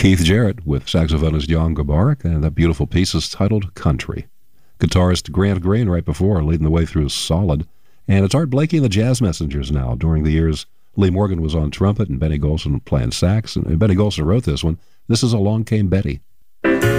Keith Jarrett with saxophonist Jan Garbarek, and that beautiful piece is titled Country. Guitarist Grant Green right before, leading the way through Solid. And it's Art Blakey and the Jazz Messengers now. During the years, Lee Morgan was on trumpet and Benny Golson playing sax, and Benny Golson wrote this one. This is Along Came Betty.